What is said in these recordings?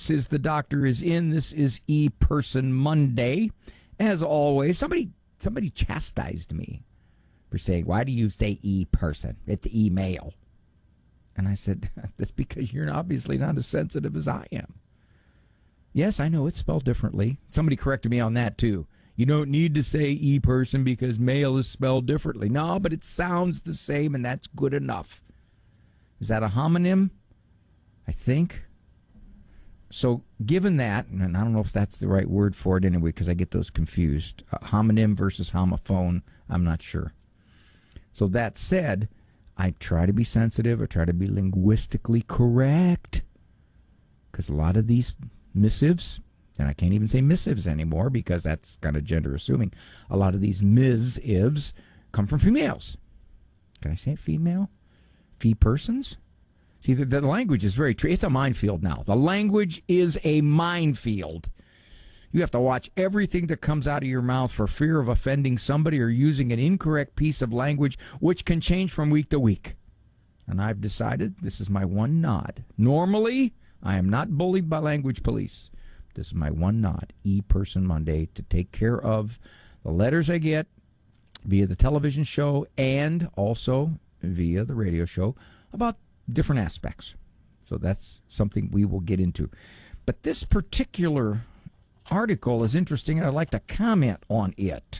This is The Doctor Is In. This is E-Person Monday. As always, somebody chastised me for saying, why do you say E-Person? It's email. And I said, that's because you're obviously not as sensitive as I am. Yes, I know it's spelled differently. Somebody corrected me on that, too. You don't need to say E-Person because mail is spelled differently. No, but it sounds the same, and that's good enough. Is that a homonym? I think. So given that, and I don't know if that's the right word for it anyway, because I get those confused. Homonym versus homophone, I'm not sure. So that said, I try to be sensitive. I try to be linguistically correct. Because a lot of these missives, and I can't even say missives anymore because that's kind of gender assuming, a lot of these missives come from females. Can I say female? Fee persons? See, the language is very true. It's a minefield now. The language is a minefield. You have to watch everything that comes out of your mouth for fear of offending somebody or using an incorrect piece of language, which can change from week to week. And I've decided this is my one nod. Normally, I am not bullied by language police. This is my one nod, E-Person Monday, to take care of the letters I get via the television show and also via the radio show about different aspects. So that's something we will get into. But this particular article is interesting, and I'd like to comment on it.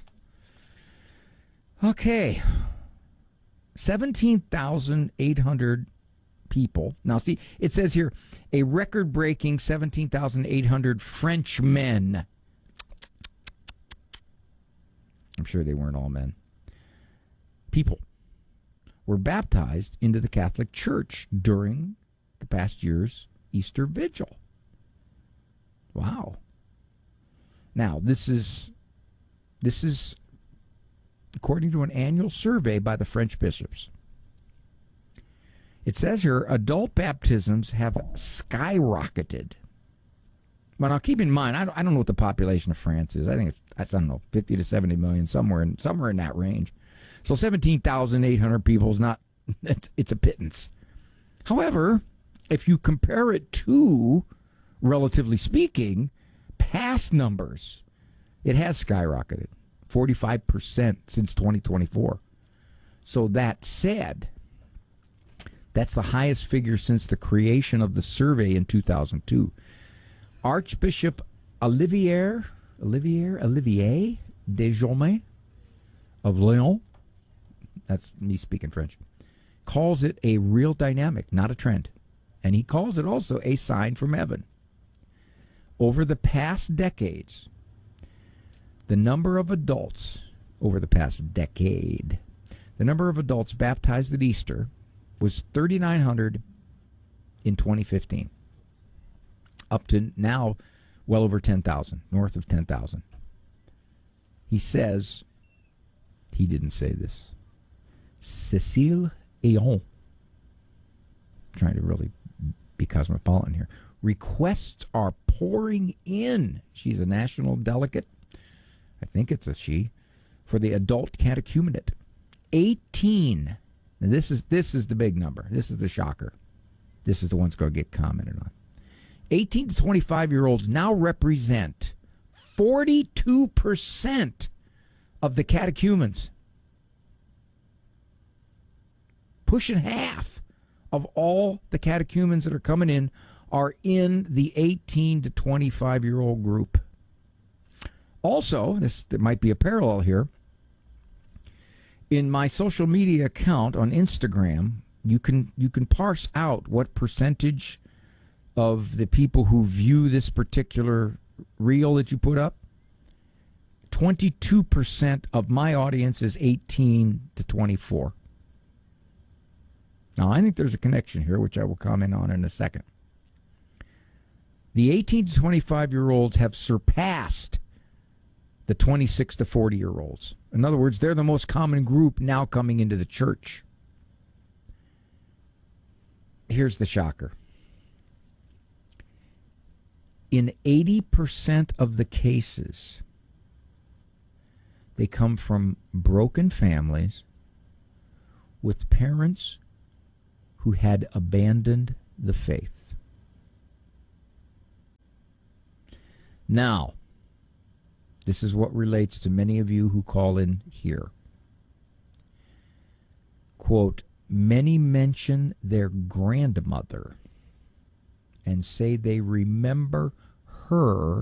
Okay. 17,800 people. Now, see, it says here, a record-breaking 17,800 Frenchmen. I'm sure they weren't all men. People were baptized into the Catholic Church during the past year's Easter Vigil. Wow. Now, this is according to an annual survey by the French bishops. It says here, adult baptisms have skyrocketed. But now keep in mind, I don't know what the population of France is. I think it's, I don't know, 50 to 70 million, somewhere in that range. So 17,800 people is not, it's a pittance. However, if you compare it to, relatively speaking, past numbers, it has skyrocketed, 45% since 2024. So that said, that's the highest figure since the creation of the survey in 2002. Archbishop Olivier Desjomais of Lyon, that's me speaking French, calls it a real dynamic, not a trend. And he calls it also a sign from heaven. Over the past decades, the number of adults, over the past decade, the number of adults baptized at Easter was 3,900 in 2015. Up to now, well over 10,000, north of 10,000. He says, he didn't say this, Cécile Ayon, trying to really be cosmopolitan here, requests are pouring in. She's a national delegate, I think it's a she, for the adult catechumenate. 18. And this is the big number. This is the shocker. This is the one that's going to get commented on. 18 to 25-year-olds now represent 42% of the catechumens. Pushing half of all the catechumens that are coming in are in the 18 to 25-year-old group. Also, there might be a parallel here. In my social media account on Instagram, you can parse out what percentage of the people who view this particular reel that you put up. 22% of my audience is 18 to 24. Now, I think there's a connection here, which I will comment on in a second. The 18 to 25-year-olds have surpassed the 26 to 40-year-olds. In other words, they're the most common group now coming into the church. Here's the shocker. In 80% of the cases, they come from broken families with parents who had abandoned the faith. Now, this is what relates to many of you who call in here. Quote, many mention their grandmother and say they remember her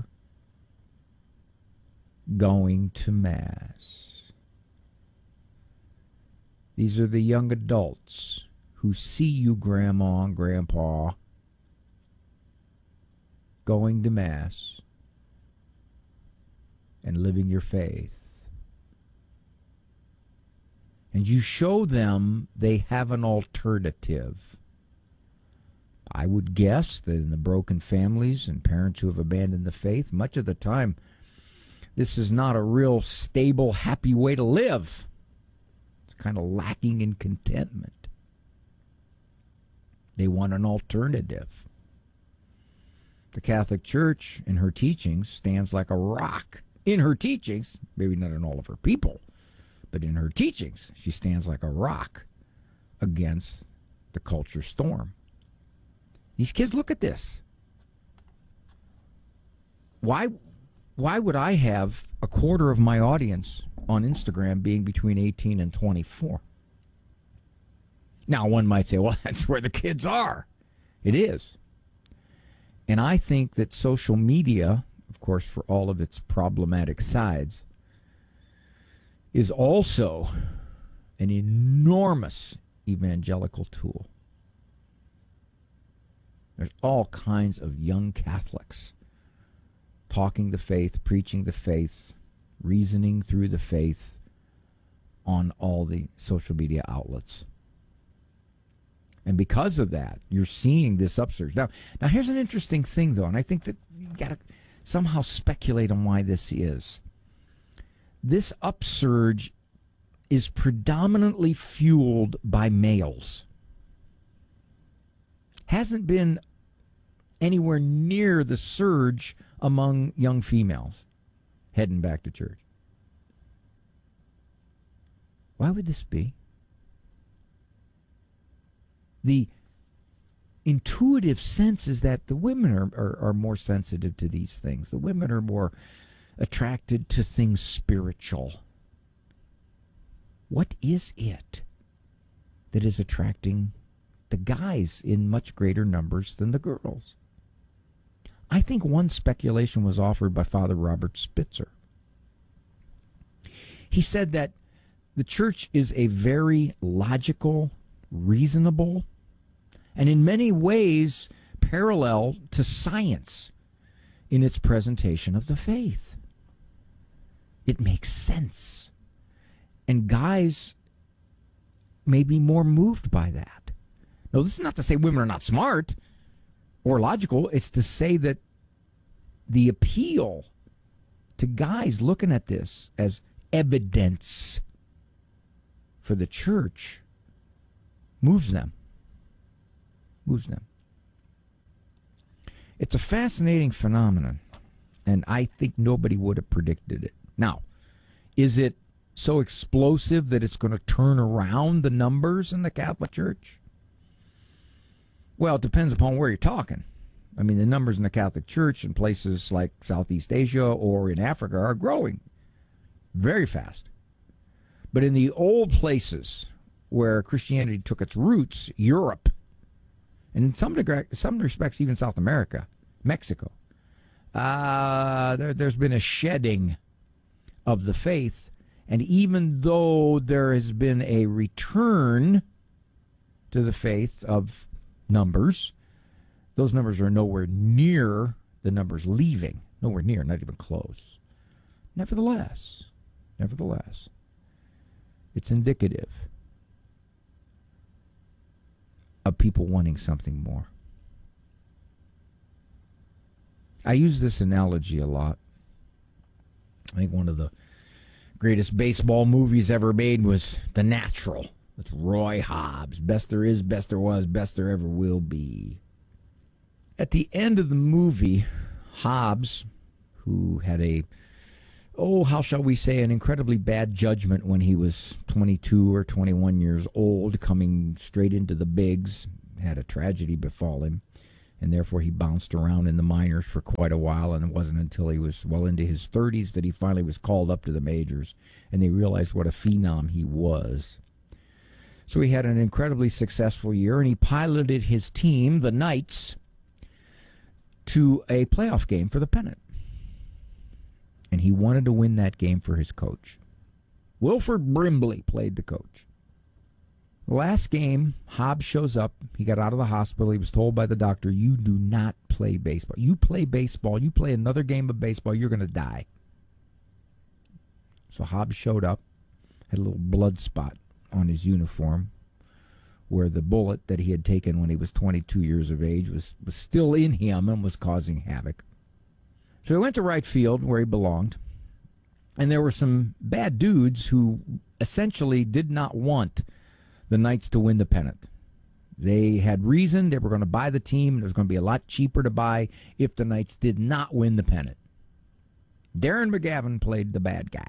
going to Mass. These are the young adults who see you, Grandma and Grandpa, going to Mass and living your faith. And you show them they have an alternative. I would guess that in the broken families and parents who have abandoned the faith, much of the time, this is not a real stable, happy way to live. It's kind of lacking in contentment. They want an alternative. The Catholic Church, in her teachings, stands like a rock. In her teachings, maybe not in all of her people, but in her teachings, she stands like a rock against the culture storm. These kids look at this. Why would I have a quarter of my audience on Instagram being between 18 and 24? Now, one might say, well, that's where the kids are. It is. And I think that social media, of course, for all of its problematic sides, is also an enormous evangelical tool. There's all kinds of young Catholics talking the faith, preaching the faith, reasoning through the faith on all the social media outlets. And because of that, you're seeing this upsurge. Now here's an interesting thing, though, and I think that you got to somehow speculate on why this is. This upsurge is predominantly fueled by males. Hasn't been anywhere near the surge among young females heading back to church. Why would this be? The intuitive sense is that the women are more sensitive to these things. The women are more attracted to things spiritual. What is it that is attracting the guys in much greater numbers than the girls? I think one speculation was offered by Father Robert Spitzer. He said that the church is a very logical, reasonable, and in many ways parallel to science in its presentation of the faith. It makes sense. And guys may be more moved by that. No, this is not to say women are not smart or logical. It's to say that the appeal to guys looking at this as evidence for the church moves them. Moves them. It's a fascinating phenomenon, and I think nobody would have predicted it. Now, is it so explosive that it's going to turn around the numbers in the Catholic Church? Well, it depends upon where you're talking. I mean, the numbers in the Catholic Church in places like Southeast Asia or in Africa are growing very fast. But in the old places where Christianity took its roots, Europe, and in some respects even South America, Mexico, there's been a shedding of the faith. And even though there has been a return to the faith of numbers, those numbers are nowhere near the numbers leaving. Nowhere near, not even close. Nevertheless, it's indicative of people wanting something more. I use this analogy a lot. I think one of the greatest baseball movies ever made was The Natural with Roy Hobbs. Best there is, best there was, best there ever will be. At the end of the movie, Hobbs, who had how shall we say, an incredibly bad judgment when he was 22 or 21 years old, coming straight into the bigs, had a tragedy befall him, and therefore he bounced around in the minors for quite a while, and it wasn't until he was well into his 30s that he finally was called up to the majors, and they realized what a phenom he was. So he had an incredibly successful year, and he piloted his team, the Knights, to a playoff game for the pennant. And he wanted to win that game for his coach. Wilford Brimley played the coach. The last game, Hobbs shows up. He got out of the hospital. He was told by the doctor, you do not play baseball. You play baseball, you play another game of baseball, you're going to die. So Hobbs showed up, had a little blood spot on his uniform where the bullet that he had taken when he was 22 years of age was still in him and was causing havoc. So he went to right field where he belonged, and there were some bad dudes who essentially did not want the Knights to win the pennant. They had reason. They were going to buy the team, and it was going to be a lot cheaper to buy if the Knights did not win the pennant. Darren McGavin played the bad guy.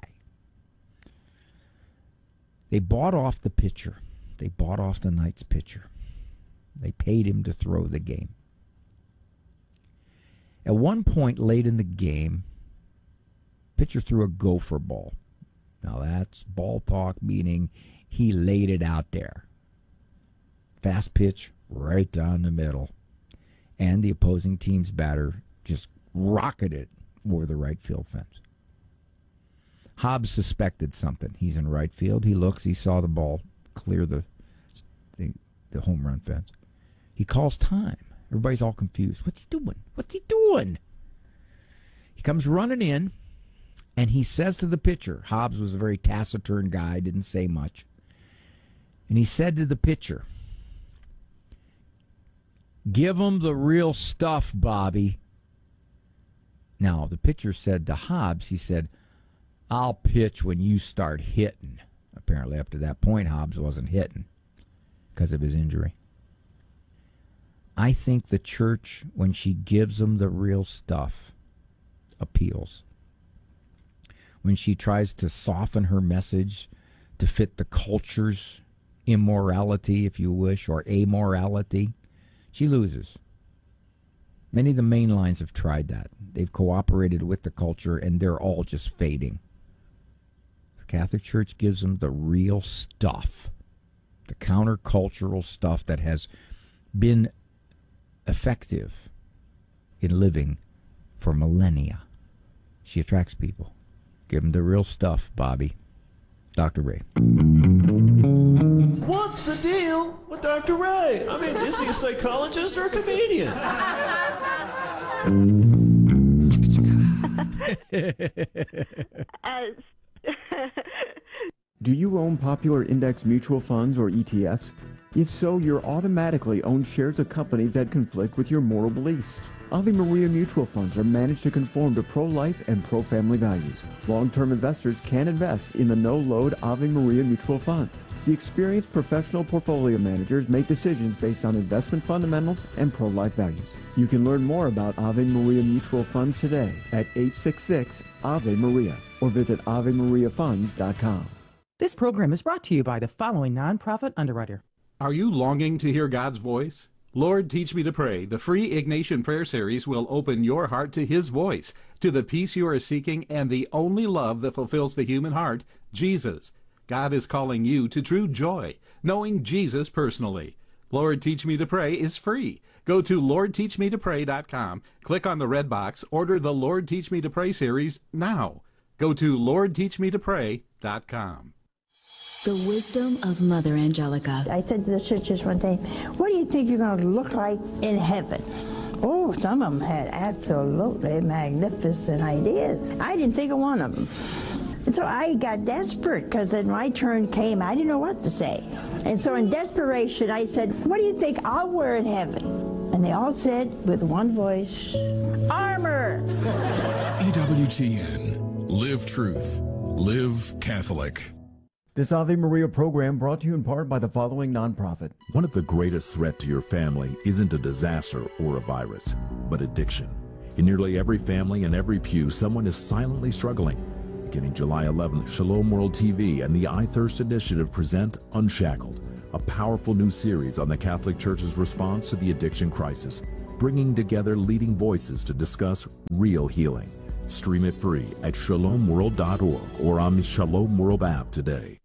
They bought off the pitcher. They bought off the Knights pitcher. They paid him to throw the game. At one point late in the game, pitcher threw a gopher ball. Now that's ball talk, meaning he laid it out there. Fast pitch right down the middle. And the opposing team's batter just rocketed it over the right field fence. Hobbs suspected something. He's in right field. He looks. He saw the ball clear the home run fence. He calls time. Everybody's all confused. What's he doing? What's he doing? He comes running in, and he says to the pitcher, Hobbs was a very taciturn guy, didn't say much. And he said to the pitcher, give him the real stuff, Bobby. Now, the pitcher said to Hobbs, he said, I'll pitch when you start hitting. Apparently, up to that point, Hobbs wasn't hitting because of his injury. I think the church, when she gives them the real stuff, appeals. When she tries to soften her message to fit the culture's immorality, if you wish, or amorality, she loses. Many of the main lines have tried that. They've cooperated with the culture, and they're all just fading. The Catholic Church gives them the real stuff, the countercultural stuff that has been effective in living for millennia. She attracts people. Give them the real stuff, Bobby. Dr. Ray. What's the deal with Dr. Ray? I mean, is he a psychologist or a comedian? Do you own popular index mutual funds or ETFs? If so, you're automatically own shares of companies that conflict with your moral beliefs. Ave Maria mutual funds are managed to conform to pro-life and pro-family values. Long-term investors can invest in the no-load Ave Maria mutual funds. The experienced professional portfolio managers make decisions based on investment fundamentals and pro-life values. You can learn more about Ave Maria mutual funds today at 866-AVE-MARIA or visit AveMariaFunds.com. This program is brought to you by the following nonprofit underwriter. Are you longing to hear God's voice? Lord, Teach Me to Pray, the free Ignatian prayer series will open your heart to His voice, to the peace you are seeking, and the only love that fulfills the human heart, Jesus. God is calling you to true joy, knowing Jesus personally. Lord, Teach Me to Pray is free. Go to LordTeachMeToPray.com, click on the red box, order the Lord, Teach Me to Pray series now. Go to LordTeachMeToPray.com. The wisdom of Mother Angelica. I said to the sisters one day, what do you think you're going to look like in heaven? Oh, some of them had absolutely magnificent ideas. I didn't think of one of them. And so I got desperate because then my turn came. I didn't know what to say. And so in desperation, I said, what do you think I'll wear in heaven? And they all said with one voice, armor. EWTN. Live truth. Live Catholic. This Ave Maria program brought to you in part by the following nonprofit. One of the greatest threats to your family isn't a disaster or a virus, but addiction. In nearly every family and every pew, someone is silently struggling. Beginning July 11th, Shalom World TV and the I Thirst Initiative present Unshackled, a powerful new series on the Catholic Church's response to the addiction crisis. bringing together leading voices to discuss real healing. Stream it free at shalomworld.org or on the Shalom World app today.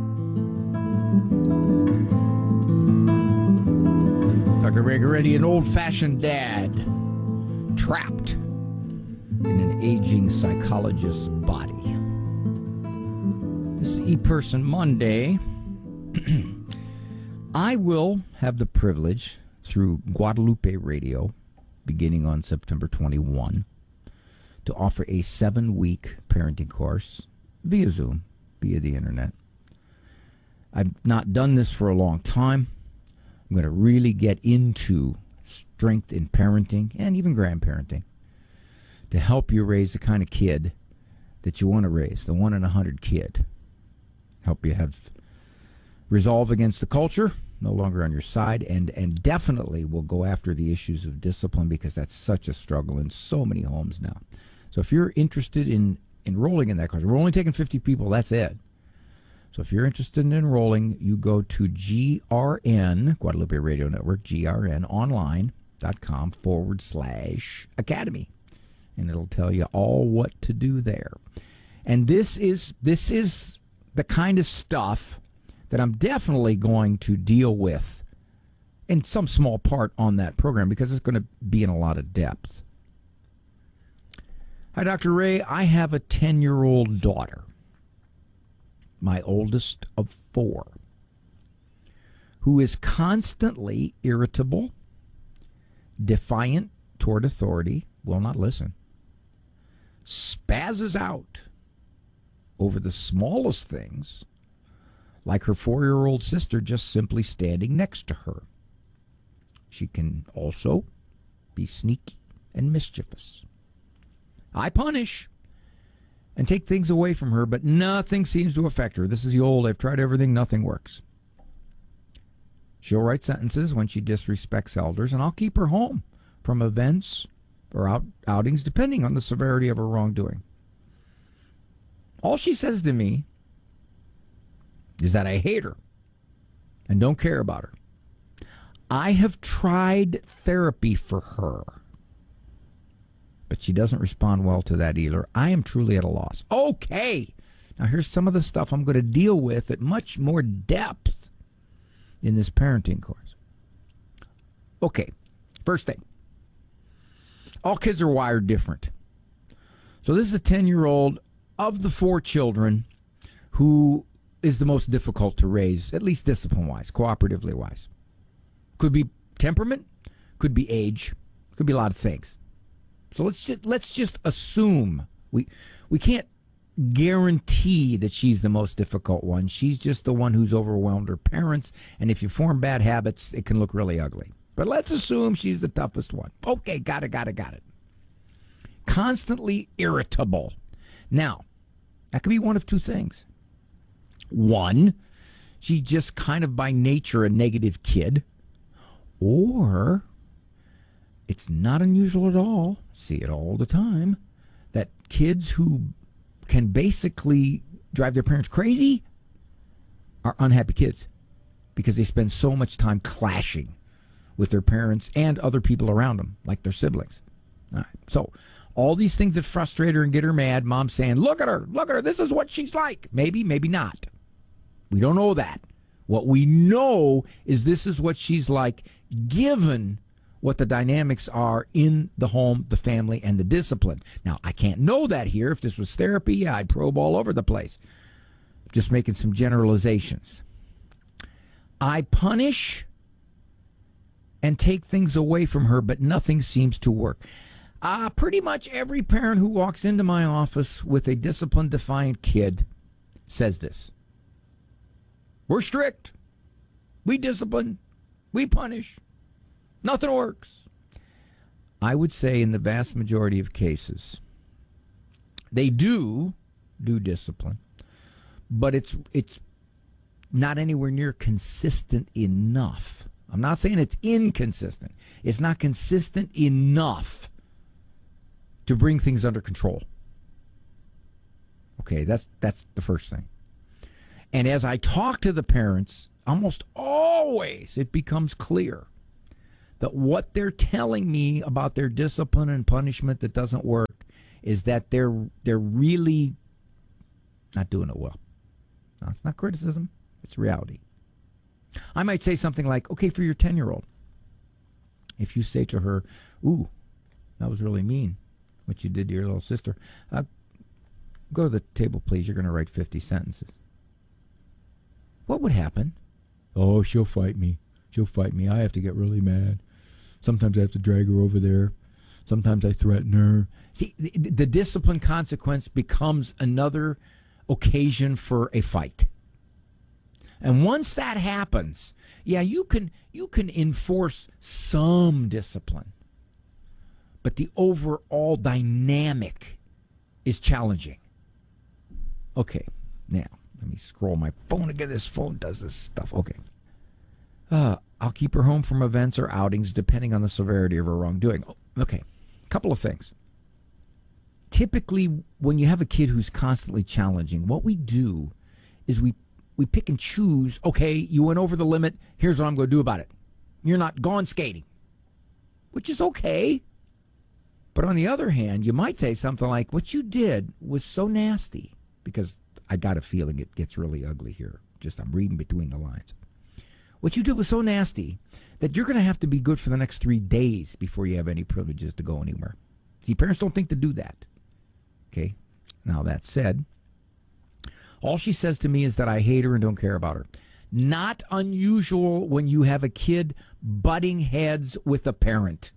Dr. Ray Guarendi, an old-fashioned dad, trapped in an aging psychologist's body. This is ePerson Monday. I will have the privilege through Guadalupe Radio, beginning on September 21, to offer a 7-week parenting course via Zoom, via the internet. I've not done this for a long time. I'm going to really get into strength in parenting and even grandparenting to help you raise the kind of kid that you want to raise, the 1 in 100 kid. Help you have resolve against the culture, no longer on your side, and definitely will go after the issues of discipline, because that's such a struggle in so many homes now. So if you're interested in enrolling in that course, we're only taking 50 people, that's it. So if you're interested in enrolling, you go to GRN, Guadalupe Radio Network, grnonline.com/academy. And it'll tell you all what to do there. And this is the kind of stuff that I'm definitely going to deal with in some small part on that program, because it's going to be in a lot of depth. Hi, Dr. Ray. I have a 10-year-old daughter, my oldest of 4, who is constantly irritable, defiant toward authority, will not listen, spazzes out over the smallest things, like her 4-year-old sister just simply standing next to her. She can also be sneaky and mischievous. I punish and take things away from her, but nothing seems to affect her. This is the old, I've tried everything, nothing works. She'll write sentences when she disrespects elders, and I'll keep her home from events or outings, depending on the severity of her wrongdoing. All she says to me is that I hate her and don't care about her. I have tried therapy for her, but she doesn't respond well to that either. I am truly at a loss. Okay, now here's some of the stuff I'm going to deal with at much more depth in this parenting course. Okay, first thing. All kids are wired different. So this is a 10-year-old of the 4 children who is the most difficult to raise, at least discipline-wise, cooperatively-wise. Could be temperament, could be age, could be a lot of things. So let's just assume we can't guarantee that she's the most difficult one. She's just the one who's overwhelmed her parents, and if you form bad habits, it can look really ugly. But let's assume she's the toughest one. Okay, got it. Constantly irritable. Now, that could be one of 2 things. One, she's just kind of by nature a negative kid. Or it's not unusual at all, see it all the time, that kids who can basically drive their parents crazy are unhappy kids because they spend so much time clashing with their parents and other people around them, like their siblings. All right. So all these things that frustrate her and get her mad, mom's saying, look at her, this is what she's like. Maybe, maybe not. We don't know that. What we know is this is what she's like, given what the dynamics are in the home, the family, and the discipline. Now, I can't know that here. If this was therapy, I'd probe all over the place. Just making some generalizations. I punish and take things away from her, but nothing seems to work. Pretty much every parent who walks into my office with a discipline-defiant kid says this. We're strict. We discipline. We punish. Nothing works. I would say in the vast majority of cases, they do discipline, but it's not anywhere near consistent enough. I'm not saying it's inconsistent. It's not consistent enough to bring things under control. Okay, that's the first thing. And as I talk to the parents, almost always it becomes clear that what they're telling me about their discipline and punishment that doesn't work is that they're really not doing it well. Now, it's not criticism. It's reality. I might say something like, okay, for your 10-year-old, if you say to her, ooh, that was really mean, what you did to your little sister, go to the table, please. You're going to write 50 sentences. What would happen? Oh, she'll fight me. She'll fight me. I have to get really mad. Sometimes I have to drag her over there. Sometimes I threaten her. See, the discipline consequence becomes another occasion for a fight. And once that happens, yeah, you can enforce some discipline. But the overall dynamic is challenging. Okay, now, let me scroll my phone again. This phone does this stuff. Okay. I'll keep her home from events or outings depending on the severity of her wrongdoing. Okay, a couple of things. Typically, when you have a kid who's constantly challenging, what we do is we pick and choose, okay, you went over the limit, here's what I'm going to do about it. You're not gone skating, which is okay. But on the other hand, you might say something like, what you did was so nasty, because I got a feeling it gets really ugly here. Just I'm reading between the lines. What you did was so nasty that you're going to have to be good for the next 3 days before you have any privileges to go anywhere. See, parents don't think to do that. Okay? Now, that said, all she says to me is that I hate her and don't care about her. Not unusual when you have a kid butting heads with a parent.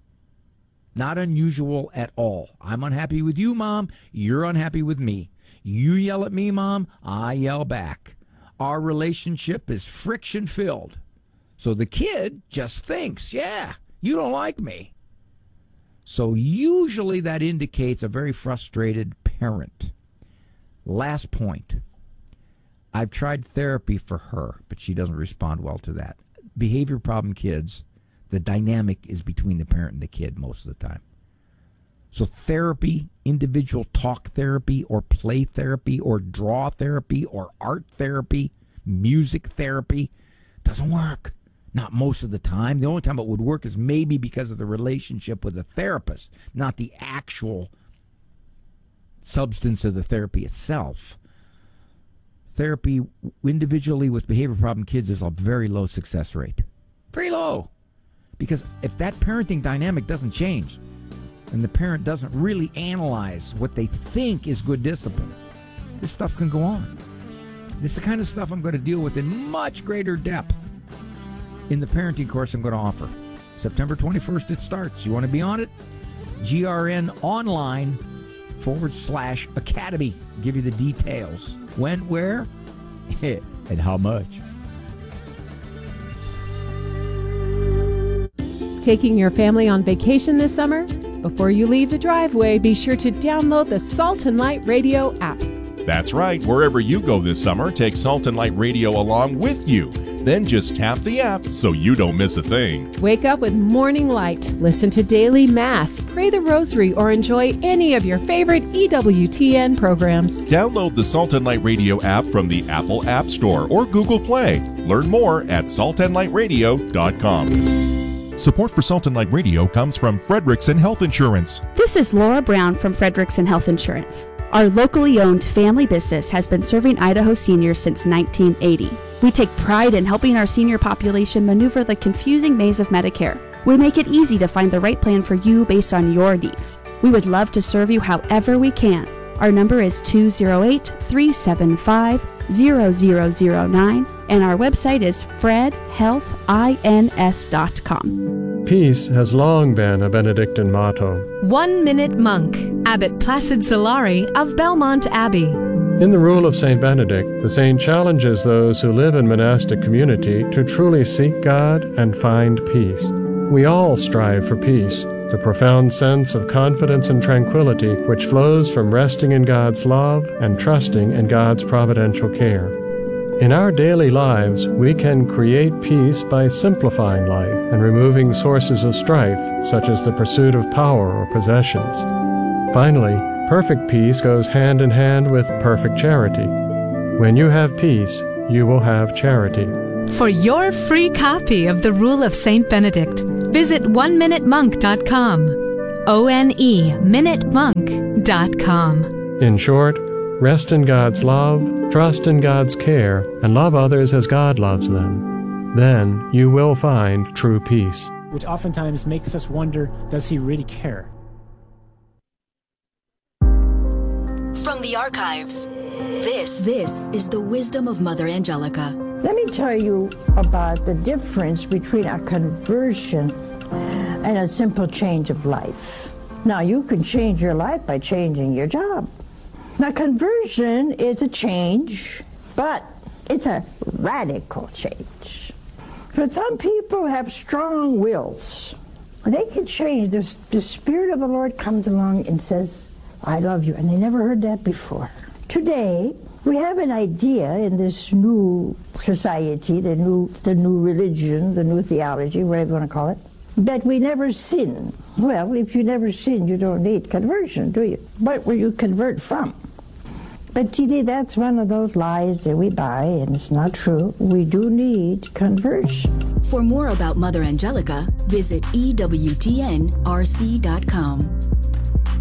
Not unusual at all. I'm unhappy with you, Mom. You're unhappy with me. You yell at me, Mom. I yell back. Our relationship is friction-filled. So the kid just thinks, yeah, you don't like me. So usually that indicates a very frustrated parent. Last point. I've tried therapy for her, but she doesn't respond well to that. Behavior problem kids, the dynamic is between the parent and the kid most of the time. So therapy, individual talk therapy or play therapy or draw therapy or art therapy, music therapy, doesn't work. Not most of the time. The only time it would work is maybe because of the relationship with the therapist, not the actual substance of the therapy itself. Therapy individually with behavior problem kids is a very low success rate. Very low. Because if that parenting dynamic doesn't change, and the parent doesn't really analyze what they think is good discipline, this stuff can go on. This is the kind of stuff I'm going to deal with in much greater depth in the parenting course I'm going to offer. September 21st it starts. You want to be on it? grnonline.com/academy. Give you the details. When, where, and how much. Taking your family on vacation this summer? Before you leave the driveway, be sure to download the Salt and Light Radio app. That's right. Wherever you go this summer, take Salt and Light Radio along with you. Then just tap the app so you don't miss a thing. Wake up with Morning Light, listen to Daily Mass, pray the Rosary, or enjoy any of your favorite EWTN programs. Download the Salt and Light Radio app from the Apple App Store or Google Play. Learn more at saltandlightradio.com. Support for Salt and Light Radio comes from Fredrickson Health Insurance. This is Laura Brown from Fredrickson Health Insurance. Our locally owned family business has been serving Idaho seniors since 1980. We take pride in helping our senior population maneuver the confusing maze of Medicare. We make it easy to find the right plan for you based on your needs. We would love to serve you however we can. Our number is 208-375-0009, and our website is fredhealthins.com. Peace has long been a Benedictine motto. 1 Minute Monk, Abbot Placid Solari of Belmont Abbey. In the Rule of St. Benedict, the saint challenges those who live in monastic community to truly seek God and find peace. We all strive for peace, the profound sense of confidence and tranquility which flows from resting in God's love and trusting in God's providential care. In our daily lives, we can create peace by simplifying life and removing sources of strife, such as the pursuit of power or possessions. Finally, perfect peace goes hand in hand with perfect charity. When you have peace, you will have charity. For your free copy of the Rule of St. Benedict, Visit oneminutemonk.com. ONEminutemonk.com. In short, rest in God's love, trust in God's care, and love others as God loves them. Then you will find true peace. Which oftentimes makes us wonder, does he really care? From the archives, this is the wisdom of Mother Angelica. Let me tell you about the difference between a conversion and a simple change of life. Now, you can change your life by changing your job. Now, conversion is a change, but it's a radical change. But some people have strong wills. They can change. The Spirit of the Lord comes along and says, I love you. And they never heard that before. Today, we have an idea in this new society, the new religion, the new theology, whatever you want to call it, that we never sin. Well, if you never sin, you don't need conversion, do you? What will you convert from? But see, that's one of those lies that we buy, and it's not true. We do need conversion. For more about Mother Angelica, visit EWTNRC.com.